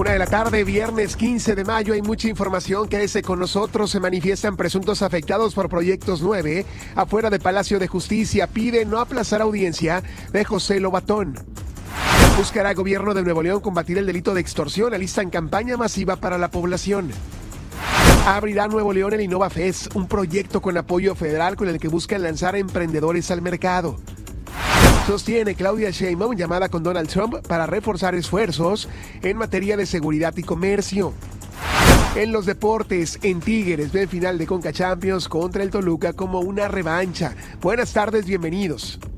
Una de la tarde, viernes 15 de mayo, hay mucha información. Quédese con nosotros. Se manifiestan presuntos afectados por Proyectos 9 afuera de Palacio de Justicia. Pide no aplazar audiencia de José Lobatón. Buscará gobierno de Nuevo León combatir el delito de extorsión. Alistan campaña masiva para la población. Abrirá Nuevo León el Innova Fest, un proyecto con apoyo federal con el que buscan lanzar a emprendedores al mercado. Sostiene Claudia Sheinbaum llamada con Donald Trump para reforzar esfuerzos en materia de seguridad y comercio. En los deportes, en Tigres ven final de Conca Champions contra el Toluca como una revancha. Buenas tardes, bienvenidos.